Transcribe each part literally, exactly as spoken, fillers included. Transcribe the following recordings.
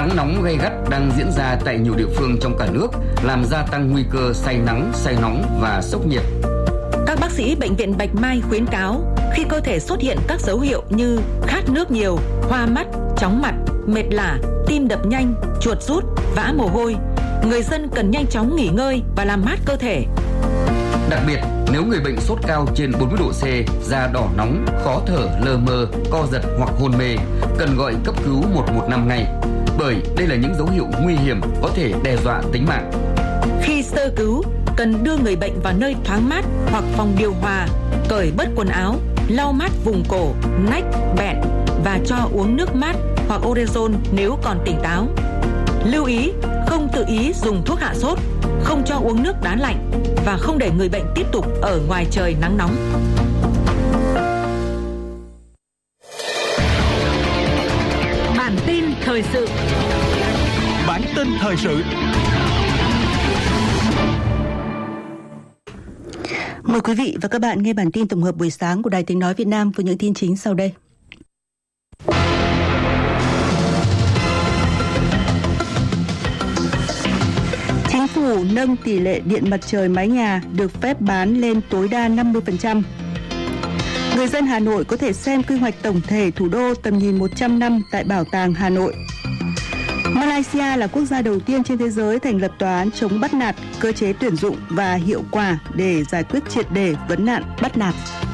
Nắng nóng gay gắt đang diễn ra tại nhiều địa phương trong cả nước, làm gia tăng nguy cơ say nắng, say nóng và sốc nhiệt. Các bác sĩ Bệnh viện Bạch Mai khuyến cáo khi cơ thể xuất hiện các dấu hiệu như khát nước nhiều, hoa mắt, chóng mặt, mệt lả, tim đập nhanh, chuột rút, vã mồ hôi, người dân cần nhanh chóng nghỉ ngơi và làm mát cơ thể. Đặc biệt, nếu người bệnh sốt cao trên bốn mươi độ C, da đỏ nóng, khó thở, lơ mơ, co giật hoặc hôn mê, cần gọi cấp cứu một một năm ngay, bởi đây là những dấu hiệu nguy hiểm có thể đe dọa tính mạng. Khi sơ cứu, cần đưa người bệnh vào nơi thoáng mát hoặc phòng điều hòa, cởi bớt quần áo, lau mát vùng cổ, nách, bẹn và cho uống nước mát hoặc orezon nếu còn tỉnh táo. Lưu ý, không tự ý dùng thuốc hạ sốt, không cho uống nước đá lạnh và không để người bệnh tiếp tục ở ngoài trời nắng nóng. Bản tin thời sự. Bản tin thời sự. Mời quý vị và các bạn nghe bản tin tổng hợp buổi sáng của Đài Tiếng nói Việt Nam với những tin chính sau đây. Chính phủ nâng tỷ lệ điện mặt trời mái nhà được phép bán lên tối đa năm mươi phần trăm. Người dân Hà Nội có thể xem quy hoạch tổng thể thủ đô tầm nhìn một trăm năm tại Bảo tàng Hà Nội. Malaysia là quốc gia đầu tiên trên thế giới thành lập tòa án chống bắt nạt, cơ chế tuyển dụng và hiệu quả để giải quyết triệt để vấn nạn bắt nạt.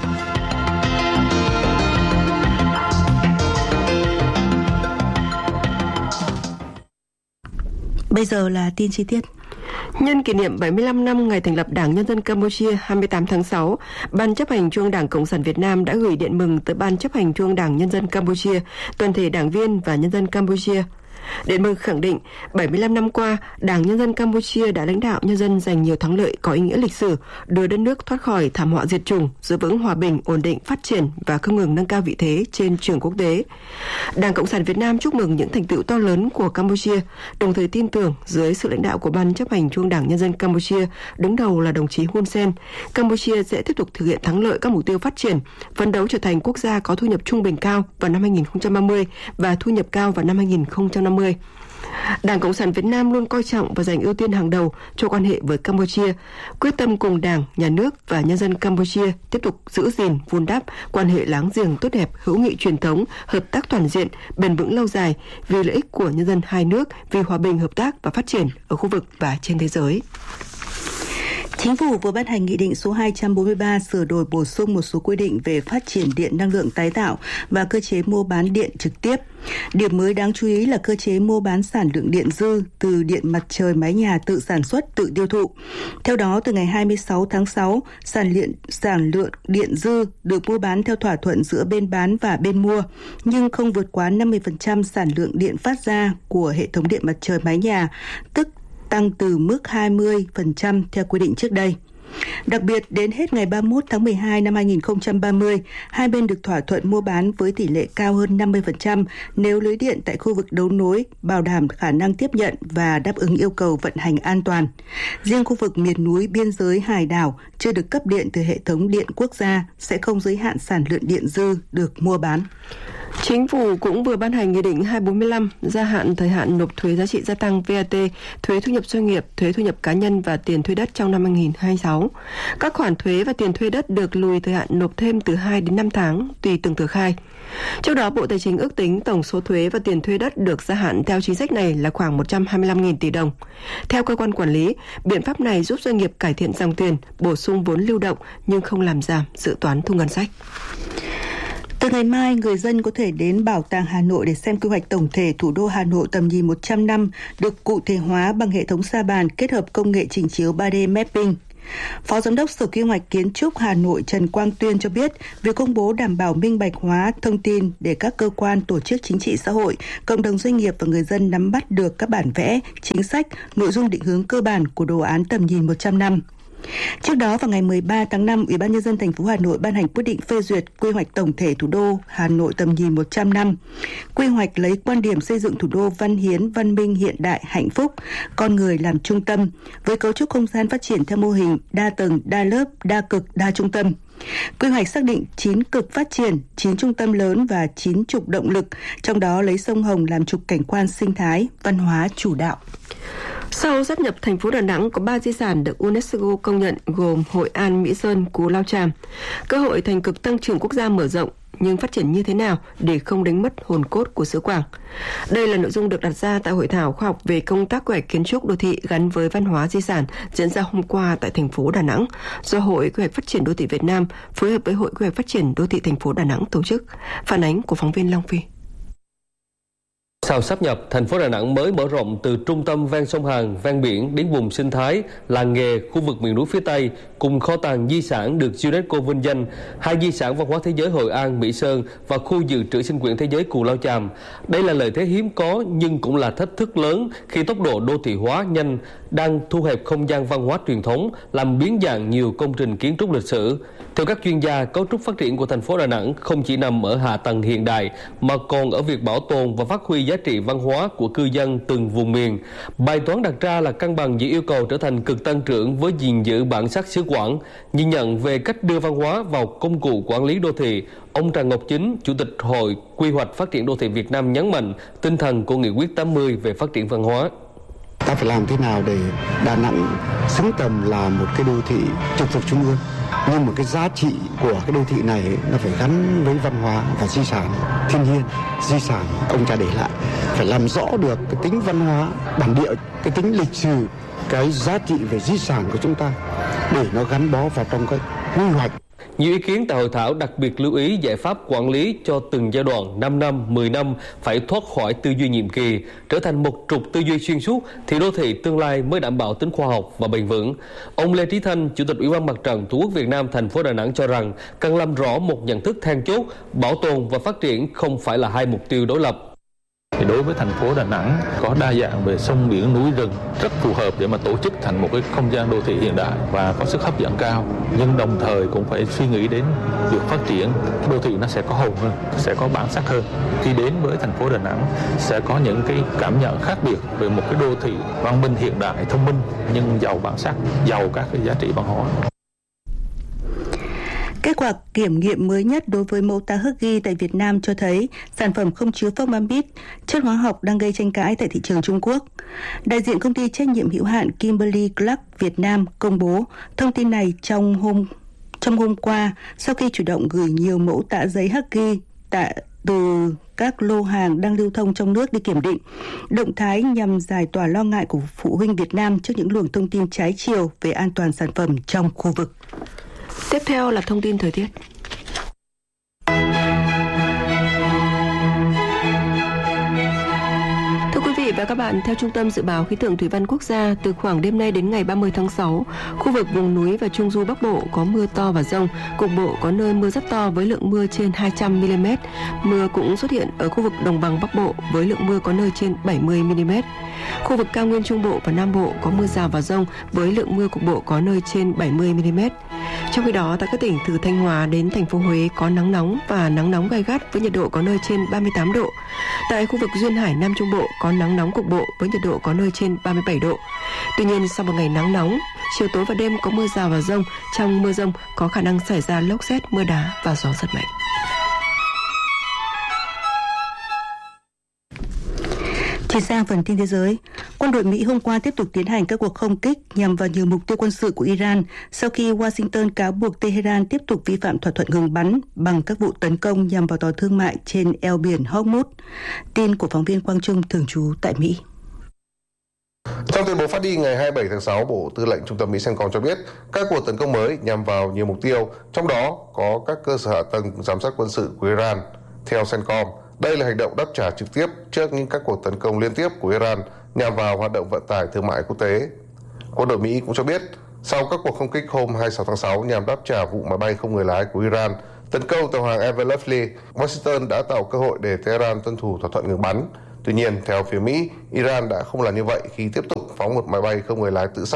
Bây giờ là tin chi tiết. Nhân kỷ niệm bảy mươi lăm năm ngày thành lập Đảng Nhân dân Campuchia hai mươi tám tháng sáu, Ban chấp hành Trung ương Đảng Cộng sản Việt Nam đã gửi điện mừng tới Ban chấp hành Trung ương Đảng Nhân dân Campuchia, toàn thể đảng viên và nhân dân Campuchia. Điện mừng khẳng định bảy mươi lăm năm qua, Đảng Nhân dân Campuchia đã lãnh đạo nhân dân giành nhiều thắng lợi có ý nghĩa lịch sử, đưa đất nước thoát khỏi thảm họa diệt chủng, giữ vững hòa bình, ổn định, phát triển và không ngừng nâng cao vị thế trên trường quốc tế. Đảng Cộng sản Việt Nam chúc mừng những thành tựu to lớn của Campuchia, đồng thời tin tưởng dưới sự lãnh đạo của Ban chấp hành Trung ương Đảng Nhân dân Campuchia, đứng đầu là đồng chí Hun Sen, Campuchia sẽ tiếp tục thực hiện thắng lợi các mục tiêu phát triển, phấn đấu trở thành quốc gia có thu nhập trung bình cao vào năm hai nghìn không trăm ba mươi và thu nhập cao vào năm hai nghìn không trăm năm mươi. Đảng Cộng sản Việt Nam luôn coi trọng và dành ưu tiên hàng đầu cho quan hệ với Campuchia, quyết tâm cùng Đảng, Nhà nước và nhân dân Campuchia tiếp tục giữ gìn, vun đắp quan hệ láng giềng tốt đẹp, hữu nghị truyền thống, hợp tác toàn diện, bền vững lâu dài vì lợi ích của nhân dân hai nước, vì hòa bình, hợp tác và phát triển ở khu vực và trên thế giới. Chính phủ vừa ban hành Nghị định số hai trăm bốn mươi ba sửa đổi bổ sung một số quy định về phát triển điện năng lượng tái tạo và cơ chế mua bán điện trực tiếp. Điểm mới đáng chú ý là cơ chế mua bán sản lượng điện dư từ điện mặt trời mái nhà tự sản xuất, tự tiêu thụ. Theo đó, từ ngày hai mươi sáu tháng sáu, sản lượng, sản lượng điện dư được mua bán theo thỏa thuận giữa bên bán và bên mua, nhưng không vượt quá năm mươi phần trăm sản lượng điện phát ra của hệ thống điện mặt trời mái nhà, tức tăng từ mức hai mươi phần trăm theo quy định trước đây. Đặc biệt, đến hết ngày ba mươi mốt tháng mười hai năm hai nghìn không trăm ba mươi, hai bên được thỏa thuận mua bán với tỷ lệ cao hơn năm mươi phần trăm nếu lưới điện tại khu vực đấu nối bảo đảm khả năng tiếp nhận và đáp ứng yêu cầu vận hành an toàn. Riêng khu vực miền núi, biên giới, hải đảo chưa được cấp điện từ hệ thống điện quốc gia sẽ không giới hạn sản lượng điện dư được mua bán. Chính phủ cũng vừa ban hành Nghị định hai trăm bốn mươi lăm gia hạn thời hạn nộp thuế giá trị gia tăng vê a tê, thuế thu nhập doanh nghiệp, thuế thu nhập cá nhân và tiền thuê đất trong năm hai nghìn không trăm hai mươi sáu. Các khoản thuế và tiền thuê đất được lùi thời hạn nộp thêm từ hai đến năm tháng tùy từng tờ khai. Trước đó, Bộ Tài chính ước tính tổng số thuế và tiền thuê đất được gia hạn theo chính sách này là khoảng một trăm hai mươi lăm nghìn tỷ đồng. Theo cơ quan quản lý, biện pháp này giúp doanh nghiệp cải thiện dòng tiền, bổ sung vốn lưu động nhưng không làm giảm dự toán thu ngân sách. Từ ngày mai, người dân có thể đến Bảo tàng Hà Nội để xem quy hoạch tổng thể thủ đô Hà Nội tầm nhìn một trăm năm được cụ thể hóa bằng hệ thống sa bàn kết hợp công nghệ trình chiếu ba D mapping. Phó Giám đốc Sở Quy hoạch Kiến trúc Hà Nội Trần Quang Tuyên cho biết, việc công bố đảm bảo minh bạch hóa thông tin để các cơ quan, tổ chức chính trị xã hội, cộng đồng doanh nghiệp và người dân nắm bắt được các bản vẽ, chính sách, nội dung định hướng cơ bản của đồ án tầm nhìn một trăm năm. Trước đó vào ngày mười ba tháng năm, Ủy ban Nhân dân thành phố Hà Nội ban hành quyết định phê duyệt quy hoạch tổng thể thủ đô Hà Nội tầm nhìn một trăm năm. Quy hoạch lấy quan điểm xây dựng thủ đô văn hiến, văn minh, hiện đại, hạnh phúc, con người làm trung tâm, với cấu trúc không gian phát triển theo mô hình đa tầng, đa lớp, đa cực, đa trung tâm. Quy hoạch xác định chín cực phát triển, chín trung tâm lớn và chín trục động lực, trong đó lấy sông Hồng làm trục cảnh quan sinh thái, văn hóa chủ đạo. Sau sáp nhập, thành phố Đà Nẵng có ba di sản được UNESCO công nhận gồm Hội An, Mỹ Sơn, Cù Lao Chàm. Cơ hội thành cực tăng trưởng quốc gia mở rộng, nhưng phát triển như thế nào để không đánh mất hồn cốt của xứ Quảng? Đây là nội dung được đặt ra tại hội thảo khoa học về công tác quy hoạch kiến trúc đô thị gắn với văn hóa di sản diễn ra hôm qua tại thành phố Đà Nẵng do Hội Quy hoạch Phát triển Đô thị Việt Nam phối hợp với Hội Quy hoạch Phát triển Đô thị thành phố Đà Nẵng tổ chức. Phản ánh của phóng viên Long Phi. Sau sáp nhập, thành phố Đà Nẵng mới mở rộng từ trung tâm ven sông Hàn, ven biển đến vùng sinh thái, làng nghề, khu vực miền núi phía Tây, cùng kho tàng di sản được UNESCO vinh danh, hai di sản văn hóa thế giới Hội An, Mỹ Sơn và khu dự trữ sinh quyển thế giới Cù Lao Chàm. Đây là lợi thế hiếm có nhưng cũng là thách thức lớn khi tốc độ đô thị hóa nhanh đang thu hẹp không gian văn hóa truyền thống, làm biến dạng nhiều công trình kiến trúc lịch sử. Theo các chuyên gia, cấu trúc phát triển của thành phố Đà Nẵng không chỉ nằm ở hạ tầng hiện đại mà còn ở việc bảo tồn và phát huy giá trị văn hóa của cư dân từng vùng miền. Bài toán đặt ra là cân bằng giữa yêu cầu trở thành cực tăng trưởng với gìn giữ bản sắc xứ Quảng. Nhìn nhận về cách đưa văn hóa vào công cụ quản lý đô thị, ông Trần Ngọc Chính, Chủ tịch Hội Quy hoạch Phát triển Đô thị Việt Nam nhấn mạnh tinh thần của Nghị quyết tám mươi về phát triển văn hóa. Ta phải làm thế nào để Đà Nẵng xứng tầm là một cái đô thị trực thuộc trung ương, nhưng mà cái giá trị của cái đô thị này nó phải gắn với văn hóa và di sản thiên nhiên, di sản ông cha để lại, phải làm rõ được cái tính văn hóa bản địa, cái tính lịch sử, cái giá trị về di sản của chúng ta để nó gắn bó vào trong cái quy hoạch. Nhiều ý kiến tại hội thảo đặc biệt lưu ý giải pháp quản lý cho từng giai đoạn năm năm, mười năm phải thoát khỏi tư duy nhiệm kỳ, trở thành một trục tư duy xuyên suốt thì đô thị tương lai mới đảm bảo tính khoa học và bền vững. Ông Lê Trí Thanh, Chủ tịch Ủy ban Mặt trận Tổ quốc Việt Nam thành phố Đà Nẵng cho rằng cần làm rõ một nhận thức then chốt, bảo tồn và phát triển không phải là hai mục tiêu đối lập. Thì đối với thành phố Đà Nẵng có đa dạng về sông biển, núi rừng rất phù hợp để mà tổ chức thành một cái không gian đô thị hiện đại và có sức hấp dẫn cao, nhưng đồng thời cũng phải suy nghĩ đến việc phát triển đô thị nó sẽ có hồn hơn, sẽ có bản sắc hơn. Khi đến với thành phố Đà Nẵng sẽ có những cái cảm nhận khác biệt về một cái đô thị văn minh hiện đại, thông minh nhưng giàu bản sắc, giàu các cái giá trị văn hóa. Kết quả kiểm nghiệm mới nhất đối với mẫu tá hức ghi tại Việt Nam cho thấy sản phẩm không chứa formaldehyde, chất hóa học đang gây tranh cãi tại thị trường Trung Quốc. Đại diện công ty trách nhiệm hữu hạn Kimberly Clark Việt Nam công bố thông tin này trong hôm trong hôm qua sau khi chủ động gửi nhiều mẫu tạ giấy hắc ghi tại từ các lô hàng đang lưu thông trong nước đi kiểm định. Động thái nhằm giải tỏa lo ngại của phụ huynh Việt Nam trước những luồng thông tin trái chiều về an toàn sản phẩm trong khu vực. Tiếp theo là thông tin thời tiết. Thưa quý vị và các bạn, theo Trung tâm Dự báo Khí tượng Thủy văn Quốc gia, từ khoảng đêm nay đến ngày ba mươi tháng sáu, khu vực vùng núi và Trung du Bắc Bộ có mưa to và dông, cục bộ có nơi mưa rất to với lượng mưa trên hai trăm mi-li-mét. Mưa cũng xuất hiện ở khu vực Đồng bằng Bắc Bộ với lượng mưa có nơi trên bảy mươi mi-li-mét. Khu vực Cao Nguyên Trung Bộ và Nam Bộ có mưa rào và dông với lượng mưa cục bộ có nơi trên bảy mươi mi-li-mét. Trong khi đó, tại các tỉnh từ Thanh Hóa đến thành phố Huế có nắng nóng và nắng nóng gay gắt với nhiệt độ có nơi trên ba mươi tám độ. Tại khu vực Duyên Hải Nam Trung Bộ có nắng nóng cục bộ với nhiệt độ có nơi trên ba mươi bảy độ. Tuy nhiên, sau một ngày nắng nóng, chiều tối và đêm có mưa rào và dông. Trong mưa dông có khả năng xảy ra lốc sét, mưa đá và gió giật mạnh. Chuyển sang phần tin thế giới, quân đội Mỹ hôm qua tiếp tục tiến hành các cuộc không kích nhằm vào nhiều mục tiêu quân sự của Iran sau khi Washington cáo buộc Tehran tiếp tục vi phạm thỏa thuận ngừng bắn bằng các vụ tấn công nhằm vào tàu thương mại trên eo biển Hormuz. Tin của phóng viên Quang Trung thường trú tại Mỹ. Trong tuyên bố phát đi ngày hai mươi bảy tháng sáu, Bộ Tư lệnh Trung tâm Mỹ CENTCOM cho biết các cuộc tấn công mới nhằm vào nhiều mục tiêu, trong đó có các cơ sở hạ tầng giám sát quân sự của Iran. Theo CENTCOM, đây là hành động đáp trả trực tiếp trước những các cuộc tấn công liên tiếp của Iran nhằm vào hoạt động vận tải thương mại quốc tế. Quân đội Mỹ cũng cho biết, sau các cuộc không kích hôm hai mươi sáu tháng sáu nhằm đáp trả vụ máy bay không người lái của Iran tấn công tàu hàng Ever Lovely, Washington đã tạo cơ hội để Tehran tuân thủ thỏa thuận ngừng bắn. Tuy nhiên, theo phía Mỹ, Iran đã không làm như vậy khi tiếp tục phóng một máy bay không người lái tự sát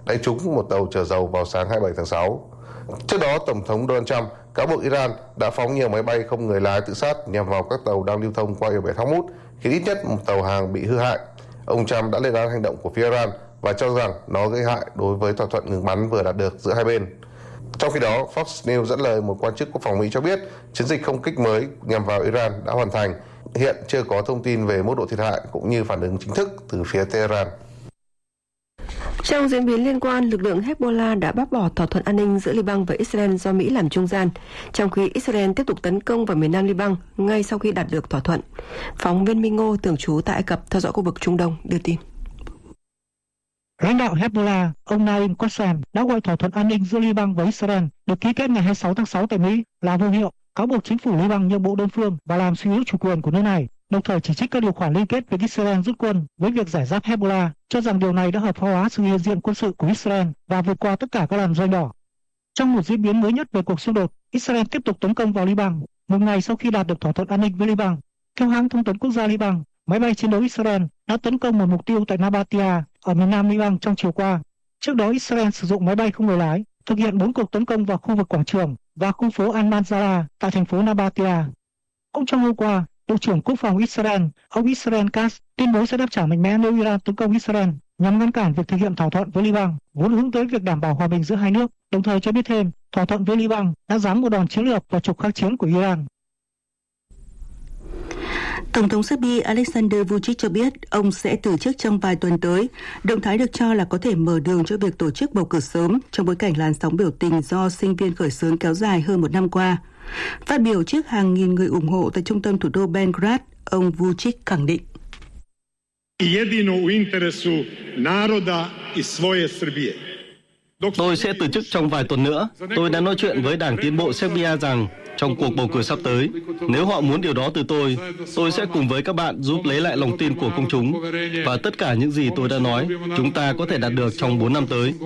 đánh trúng một tàu chở dầu vào sáng hai mươi bảy tháng sáu. Trước đó, Tổng thống Donald Trump cáo buộc Iran đã phóng nhiều máy bay không người lái tự sát nhằm vào các tàu đang lưu thông qua eo biển Hormuz, khiến ít nhất một tàu hàng bị hư hại. Ông Trump đã lên án hành động của phía Iran và cho rằng nó gây hại đối với thỏa thuận ngừng bắn vừa đạt được giữa hai bên. Trong khi đó, Fox News dẫn lời một quan chức quốc phòng Mỹ cho biết chiến dịch không kích mới nhằm vào Iran đã hoàn thành. Hiện chưa có thông tin về mức độ thiệt hại cũng như phản ứng chính thức từ phía Tehran. Trong diễn biến liên quan, lực lượng Hezbollah đã bác bỏ thỏa thuận an ninh giữa Liban và Israel do Mỹ làm trung gian, trong khi Israel tiếp tục tấn công vào miền nam Liban ngay sau khi đạt được thỏa thuận. Phóng viên Minh Ngô thường trú tại Ai Cập theo dõi khu vực Trung Đông đưa tin. Lãnh đạo Hezbollah, ông Naim Qassem đã gọi thỏa thuận an ninh giữa Liban và Israel được ký kết ngày hai mươi sáu tháng sáu tại Mỹ là vô hiệu, cáo buộc chính phủ Liban nhượng bộ đơn phương và làm suy yếu chủ quyền của nước này, đồng thời chỉ trích các điều khoản liên kết với Israel rút quân với việc giải giáp Hezbollah, cho rằng điều này đã hợp pháp hóa sự hiện diện quân sự của Israel và vượt qua tất cả các làn ranh đỏ. Trong một diễn biến mới nhất về cuộc xung đột, Israel tiếp tục tấn công vào Liban, một ngày sau khi đạt được thỏa thuận an ninh với Liban. Theo hãng thông tấn quốc gia Liban, máy bay chiến đấu Israel đã tấn công một mục tiêu tại Nabatia ở miền nam Liban trong chiều qua. Trước đó, Israel sử dụng máy bay không người lái thực hiện bốn cuộc tấn công vào khu vực quảng trường và khu phố Al-Manzara tại thành phố Nabatia. Cũng trong hôm qua, Bộ trưởng Quốc phòng Israel, ông Israel Katz, tuyên bố sẽ đáp trả mạnh mẽ nếu Iran tấn công Israel nhằm ngăn cản việc thực hiện thỏa thuận với Liban, vốn hướng tới việc đảm bảo hòa bình giữa hai nước, đồng thời cho biết thêm thỏa thuận với Liban đã giáng một đòn chiến lược vào trục kháng chiến của Iran. Tổng thống Serbia Aleksandar Vučić cho biết ông sẽ từ chức trong vài tuần tới. Động thái được cho là có thể mở đường cho việc tổ chức bầu cử sớm trong bối cảnh làn sóng biểu tình do sinh viên khởi xướng kéo dài hơn một năm qua. Phát biểu trước hàng nghìn người ủng hộ tại trung tâm thủ đô Belgrade, ông Vučić khẳng định. Tôi sẽ từ chức trong vài tuần nữa. Tôi đã nói chuyện với Đảng Tiến bộ Serbia rằng trong cuộc bầu cử sắp tới, nếu họ muốn điều đó từ tôi, tôi sẽ cùng với các bạn giúp lấy lại lòng tin của công chúng. Và tất cả những gì tôi đã nói, chúng ta có thể đạt được trong bốn năm tới.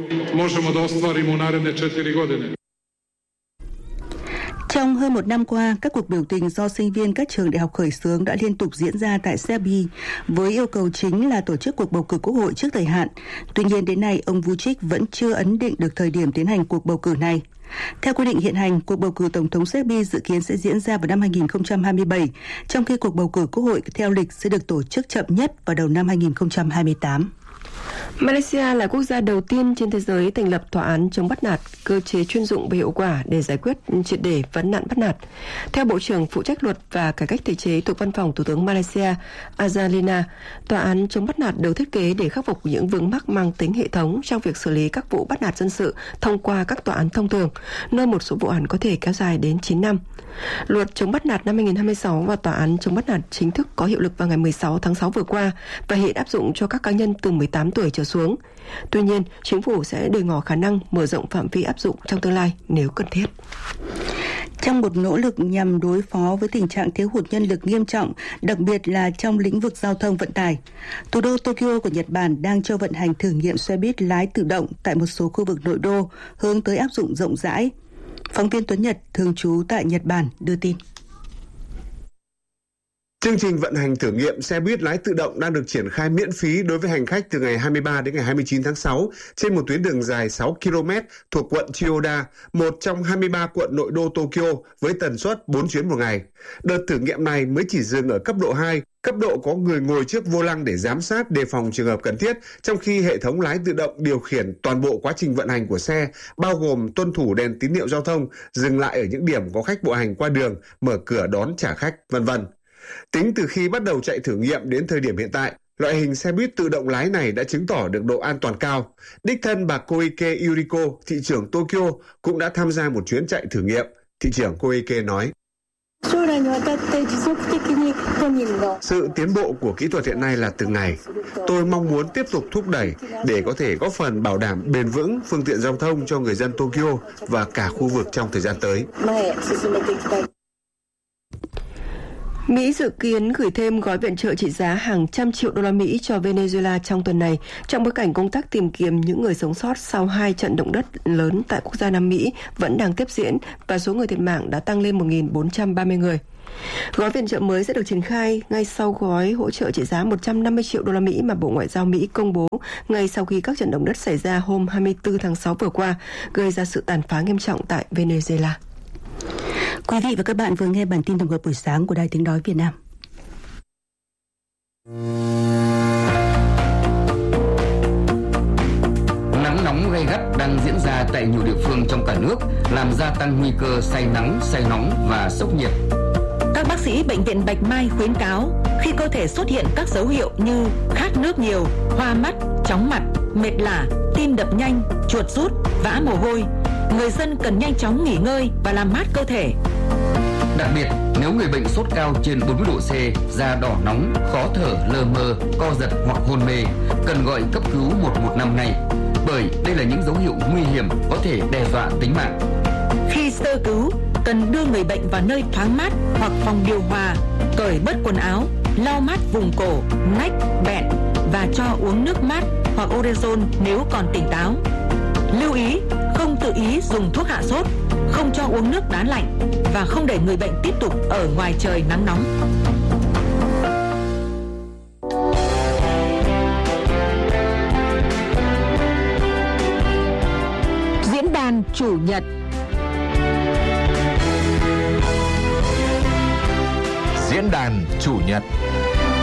Trong hơn một năm qua, các cuộc biểu tình do sinh viên các trường đại học khởi xướng đã liên tục diễn ra tại Serbia với yêu cầu chính là tổ chức cuộc bầu cử quốc hội trước thời hạn. Tuy nhiên đến nay, ông Vučić vẫn chưa ấn định được thời điểm tiến hành cuộc bầu cử này. Theo quy định hiện hành, cuộc bầu cử tổng thống Serbia dự kiến sẽ diễn ra vào năm hai nghìn không trăm hai mươi bảy, trong khi cuộc bầu cử quốc hội theo lịch sẽ được tổ chức chậm nhất vào đầu năm hai nghìn không trăm hai mươi tám. Malaysia là quốc gia đầu tiên trên thế giới thành lập tòa án chống bắt nạt, cơ chế chuyên dụng và hiệu quả để giải quyết triệt để vấn nạn bắt nạt. Theo Bộ trưởng phụ trách luật và cải cách thể chế thuộc Văn phòng Thủ tướng Malaysia Azalina, tòa án chống bắt nạt được thiết kế để khắc phục những vướng mắc mang tính hệ thống trong việc xử lý các vụ bắt nạt dân sự thông qua các tòa án thông thường, nơi một số vụ án có thể kéo dài đến chín năm. Luật chống bắt nạt năm hai nghìn không trăm hai mươi sáu và tòa án chống bắt nạt chính thức có hiệu lực vào ngày mười sáu tháng sáu vừa qua và hiện áp dụng cho các cá nhân từ mười tám tuổi trở xuống. Tuy nhiên, chính phủ sẽ đề ngỏ khả năng mở rộng phạm vi áp dụng trong tương lai nếu cần thiết. Trong một nỗ lực nhằm đối phó với tình trạng thiếu hụt nhân lực nghiêm trọng, đặc biệt là trong lĩnh vực giao thông vận tải, thủ đô Tokyo của Nhật Bản đang cho vận hành thử nghiệm xe buýt lái tự động tại một số khu vực nội đô, hướng tới áp dụng rộng rãi. Phóng viên Tuấn Nhật thường trú tại Nhật Bản đưa tin. Chương trình vận hành thử nghiệm xe buýt lái tự động đang được triển khai miễn phí đối với hành khách từ ngày hai mươi ba đến ngày hai mươi chín tháng sáu trên một tuyến đường dài sáu ki lô mét thuộc quận Chiyoda, một trong hai mươi ba quận nội đô Tokyo với tần suất bốn chuyến một ngày. Đợt thử nghiệm này mới chỉ dừng ở cấp độ hai, cấp độ có người ngồi trước vô lăng để giám sát đề phòng trường hợp cần thiết, trong khi hệ thống lái tự động điều khiển toàn bộ quá trình vận hành của xe, bao gồm tuân thủ đèn tín hiệu giao thông, dừng lại ở những điểm có khách bộ hành qua đường, mở cửa đón trả khách, vân vân. Tính từ khi bắt đầu chạy thử nghiệm đến thời điểm hiện tại, loại hình xe buýt tự động lái này đã chứng tỏ được độ an toàn cao. Đích thân bà Koike Yuriko, thị trưởng Tokyo, cũng đã tham gia một chuyến chạy thử nghiệm. Thị trưởng Koike nói: Sự tiến bộ của kỹ thuật hiện nay là từng ngày. Tôi mong muốn tiếp tục thúc đẩy để có thể góp phần bảo đảm bền vững phương tiện giao thông cho người dân Tokyo và cả khu vực trong thời gian tới. Mỹ dự kiến gửi thêm gói viện trợ trị giá hàng trăm triệu đô la Mỹ cho Venezuela trong tuần này, trong bối cảnh công tác tìm kiếm những người sống sót sau hai trận động đất lớn tại quốc gia Nam Mỹ vẫn đang tiếp diễn và số người thiệt mạng đã tăng lên một nghìn bốn trăm ba mươi người. Gói viện trợ mới sẽ được triển khai ngay sau gói hỗ trợ trị giá một trăm năm mươi triệu đô la Mỹ mà Bộ Ngoại giao Mỹ công bố ngay sau khi các trận động đất xảy ra hôm hai mươi tư tháng sáu vừa qua, gây ra sự tàn phá nghiêm trọng tại Venezuela. Quý vị và các bạn vừa nghe bản tin tổng hợp buổi sáng của Đài Tiếng nói Việt Nam. Nắng nóng gay gắt đang diễn ra tại nhiều địa phương trong cả nước, làm gia tăng nguy cơ say nắng, say nóng và sốc nhiệt. Các bác sĩ Bệnh viện Bạch Mai khuyến cáo khi cơ thể xuất hiện các dấu hiệu như khát nước nhiều, hoa mắt, chóng mặt, mệt lả, tim đập nhanh, chuột rút, vã mồ hôi, người dân cần nhanh chóng nghỉ ngơi và làm mát cơ thể. Đặc biệt, nếu người bệnh sốt cao trên bốn mươi độ C, da đỏ nóng, khó thở, lơ mơ, co giật hoặc hôn mê, cần gọi cấp cứu một một năm ngay, bởi đây là những dấu hiệu nguy hiểm có thể đe dọa tính mạng. Khi sơ cứu, cần đưa người bệnh vào nơi thoáng mát hoặc phòng điều hòa, cởi bớt quần áo, lau mát vùng cổ, nách, bẹn và cho uống nước mát hoặc orezon nếu còn tỉnh táo. Lưu ý, không tự ý dùng thuốc hạ sốt, không cho uống nước đá lạnh và không để người bệnh tiếp tục ở ngoài trời nắng nóng. Diễn đàn Chủ nhật. Diễn đàn Chủ nhật.